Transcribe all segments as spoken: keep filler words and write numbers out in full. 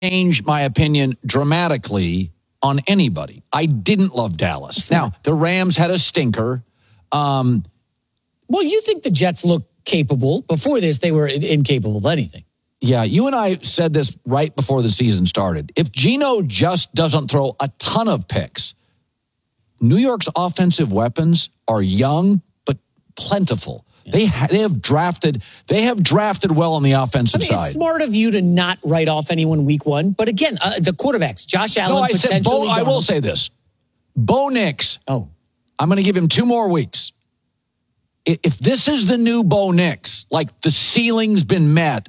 change my opinion dramatically on anybody. I didn't love Dallas. Now, the Rams had a stinker. Um, well, you think the Jets look capable. Before this, they were incapable of anything. Yeah, you and I said this right before the season started. If Geno just doesn't throw a ton of picks, New York's offensive weapons are young but plentiful. Yes. They ha- they have drafted they have drafted well on the offensive I mean, side. It's smart of you to not write off anyone week one, but again, uh, the quarterbacks, Josh Allen, no, I potentially. Said Bo, I will Donald. say this: Bo Nix. Oh, I'm going to give him two more weeks. If this is the new Bo Nix, like the ceiling's been met,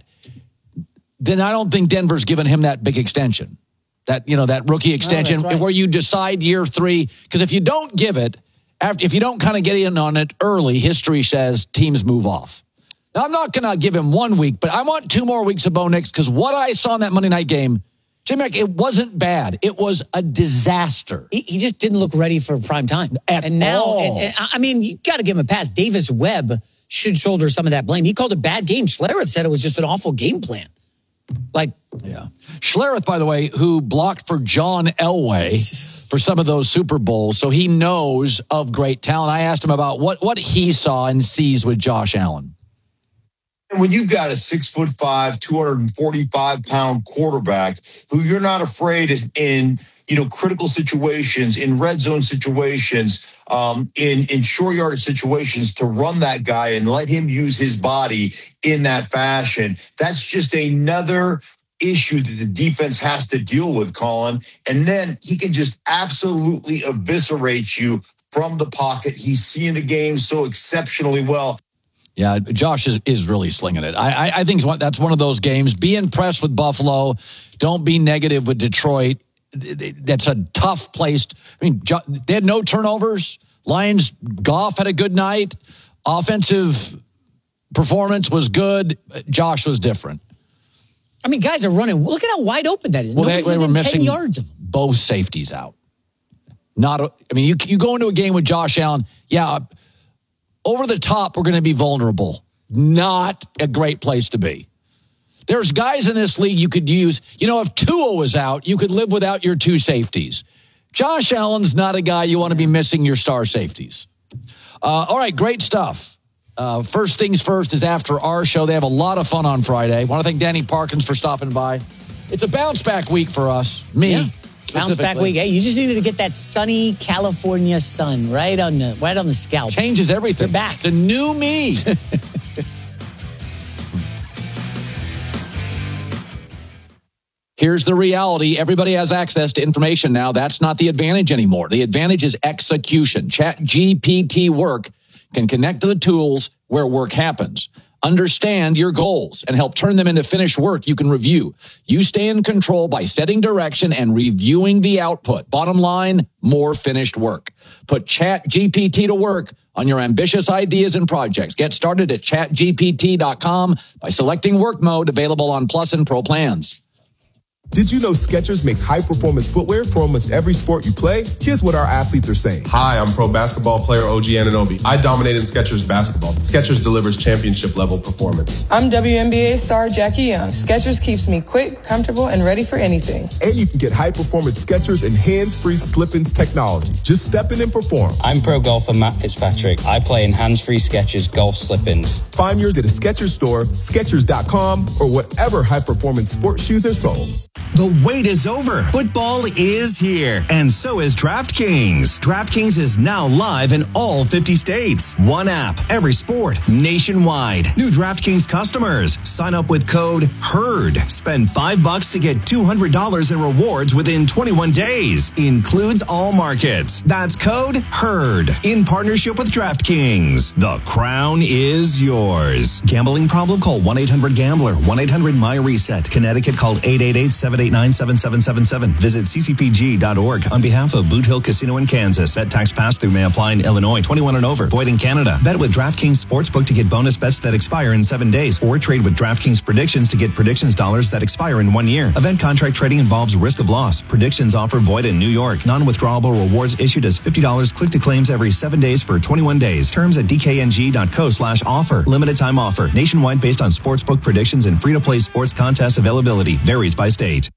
then I don't think Denver's given him that big extension, that, you know, that rookie extension oh, right. where you decide year three. Because if you don't give it, after, if you don't kind of get in on it early, history says teams move off. Now, I'm not going to give him one week, but I want two more weeks of Bo Nix because what I saw in that Monday night game, Jim Mack, it wasn't bad. It was a disaster. He, he just didn't look ready for prime time. At and now, all. And, and, I mean, you got to give him a pass. Davis Webb should shoulder some of that blame. He called a bad game. Schlereth said it was just an awful game plan. Like, yeah. Schlereth, by the way, who blocked for John Elway for some of those Super Bowls, so he knows of great talent. I asked him about what, what he saw and sees with Josh Allen. And when you've got a six foot five, two hundred forty-five pound quarterback who you're not afraid in, in you know, critical situations, in red zone situations, um, in, in short yardage situations to run that guy and let him use his body in that fashion, that's just another issue that the defense has to deal with, Colin. And then he can just absolutely eviscerate you from the pocket. He's seeing the game so exceptionally well. Yeah, Josh is, is really slinging it. I, I, I think that's one of those games. Be impressed with Buffalo. Don't be negative with Detroit. That's a tough place. I mean, they had no turnovers. Lions, Goff had a good night. Offensive performance was good. Josh was different. I mean, guys are running. Look at how wide open that is. Well, they, they were missing ten yards of them. Both safeties out. Not. A, I mean, you you go into a game with Josh Allen. Yeah, over the top, we're going to be vulnerable. Not a great place to be. There's guys in this league you could use. You know, if Tua was out, you could live without your two safeties. Josh Allen's not a guy you want to be missing your star safeties. Uh, all right, great stuff. Uh, first things first is after our show. They have a lot of fun on Friday. I want to thank Danny Parkins for stopping by. It's a bounce back week for us. Me. Yeah. Bounce back week. Hey, you just needed to get that sunny California sun right on the right on the scalp. Changes everything. You're back. It's a new me. Here's the reality. Everybody has access to information now. That's not the advantage anymore. The advantage is execution. ChatGPT Work can connect to the tools where work happens. Understand your goals and help turn them into finished work you can review. You stay in control by setting direction and reviewing the output. Bottom line, more finished work. Put ChatGPT to work on your ambitious ideas and projects. Get started at chat G P T dot com by selecting work mode, available on Plus and Pro plans. Did you know Skechers makes high-performance footwear for almost every sport you play? Here's what our athletes are saying. Hi, I'm pro basketball player O G Anunoby. I dominate in Skechers basketball. Skechers delivers championship-level performance. I'm W N B A star Jackie Young. Skechers keeps me quick, comfortable, and ready for anything. And you can get high-performance Skechers and hands-free slip-ins technology. Just step in and perform. I'm pro golfer Matt Fitzpatrick. I play in hands-free Skechers golf slip-ins. Find yours at a Skechers store, Skechers dot com, or whatever high-performance sports shoes are sold. The wait is over. Football is here, and so is DraftKings. DraftKings is now live in all fifty states. One app, every sport, nationwide. New DraftKings customers, sign up with code HERD. Spend five bucks to get two hundred dollars in rewards within twenty-one days. Includes all markets. That's code HERD. In partnership with DraftKings. The crown is yours. Gambling problem? Call one eight hundred gambler. one eight hundred my reset. Connecticut, call eight eight eight, seven eight nine, seven seven seven seven. Visit c c p g dot org on behalf of Boot Hill Casino in Kansas. Bet tax pass-through may apply in Illinois. twenty-one and over. Void in Canada. Bet with DraftKings Sportsbook to get bonus bets that expire in seven days. Or trade with DraftKings Predictions to get predictions dollars that expire in one year. Event contract trading involves risk of loss. Predictions offer void in New York. Non-withdrawable rewards issued as fifty dollars click to claims every seven days for twenty-one days. Terms at d k n g dot co slash offer. Limited time offer. Nationwide based on sportsbook predictions and free-to-play sports contest availability. Varies by state.